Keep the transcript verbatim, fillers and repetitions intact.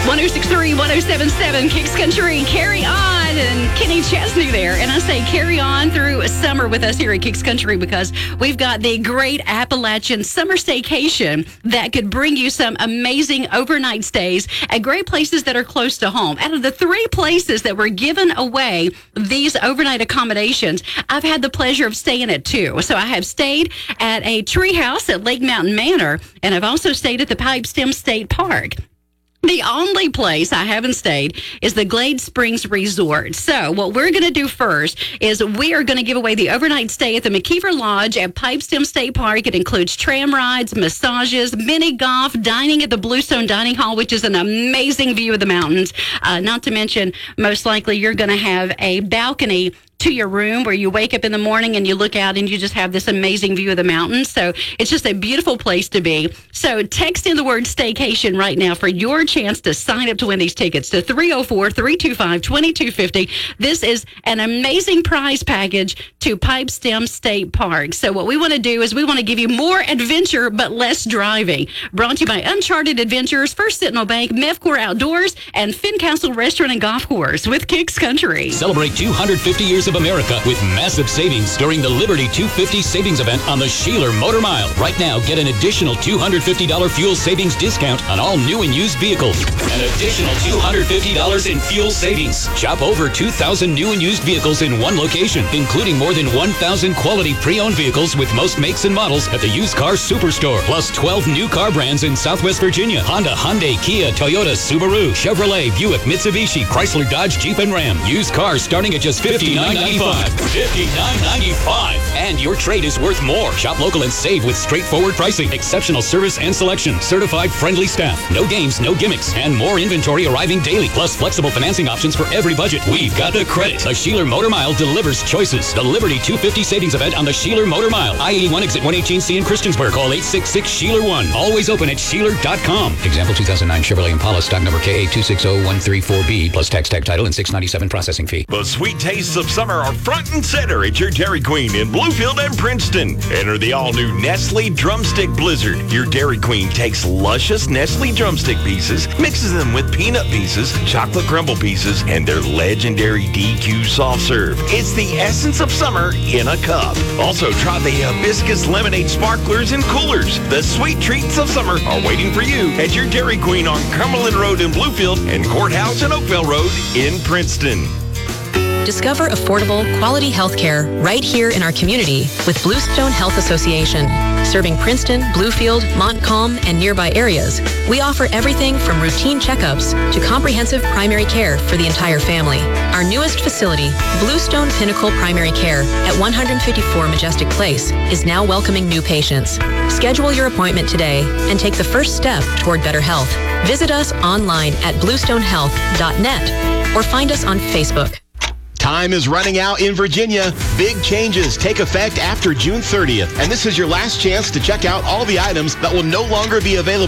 one oh six point three, one oh seven point seven, Kicks Country, carry on. And Kenny Chesney there. And I say carry on through summer with us here at Kicks Country because we've got the Great Appalachian Summer Staycation that could bring you some amazing overnight stays at great places that are close to home. Out of the three places that were given away these overnight accommodations, I've had the pleasure of staying at two. So I have stayed at a tree house at Lake Mountain Manor, and I've also stayed at the Pipestem State Park. The only place I haven't stayed is the Glade Springs Resort. So what we're going to do first is we are going to give away the overnight stay at the McKeever Lodge at Pipestem State Park. It includes tram rides, massages, mini golf, dining at the Bluestone Dining Hall, which is an amazing view of the mountains. Uh, not to mention, most likely you're going to have a balcony to your room where you wake up in the morning and you look out and you just have this amazing view of the mountains. So it's just a beautiful place to be. So text in the word staycation right now for your chance to sign up to win these tickets to three oh four, three two five, two two five oh. This is an amazing prize package to Pipestem State Park. So what we want to do is we want to give you more adventure but less driving. Brought to you by Uncharted Adventures, First Sentinel Bank, Mevcor Outdoors, and Fincastle Restaurant and Golf Course with Kicks Country. Celebrate two hundred fifty years of America with massive savings during the Liberty two fifty savings event on the Sheeler Motor Mile. Right now, get an additional two hundred fifty dollars fuel savings discount on all new and used vehicles. An additional two hundred fifty dollars in fuel savings. Shop over two thousand new and used vehicles in one location, including more than one thousand quality pre-owned vehicles with most makes and models at the Used Car Superstore. Plus twelve new car brands in Southwest Virginia. Honda, Hyundai, Kia, Toyota, Subaru, Chevrolet, Buick, Mitsubishi, Chrysler, Dodge, Jeep, and Ram. Used cars starting at just fifty-nine ninety-five. fifty-nine ninety-five. And your trade is worth more. Shop local and save with straightforward pricing, exceptional service and selection, certified friendly staff, no games, no gimmicks, and more inventory arriving daily, plus flexible financing options for every budget. We've got the credit. The Sheeler Motor Mile delivers choices. The Liberty two fifty savings event on the Sheeler Motor Mile. I eighty-one exit one eighteen C in Christiansburg. Call eight six six, Sheeler one. Always open at Sheeler dot com. Example two thousand nine Chevrolet Impala, stock number K A two six zero one three four B, plus tax tag title and six ninety-seven processing fee. The sweet tastes of summer are front and center at your Dairy Queen in Bluefield and Princeton. Enter the all-new Nestle Drumstick Blizzard. Your Dairy Queen takes luscious Nestle drumstick pieces, mixes them with peanut pieces, chocolate crumble pieces, and their legendary D Q soft serve. It's the essence of summer in a cup. Also, try the hibiscus lemonade sparklers and coolers. The sweet treats of summer are waiting for you at your Dairy Queen on Cumberland Road in Bluefield and Courthouse and Oakville Road in Princeton. Discover affordable, quality health care right here in our community with Bluestone Health Association. Serving Princeton, Bluefield, Montcalm, and nearby areas, we offer everything from routine checkups to comprehensive primary care for the entire family. Our newest facility, Bluestone Pinnacle Primary Care at one fifty-four Majestic Place, is now welcoming new patients. Schedule your appointment today and take the first step toward better health. Visit us online at bluestone health dot net or find us on Facebook. Time is running out in Virginia. Big changes take effect after June thirtieth, and this is your last chance to check out all the items that will no longer be available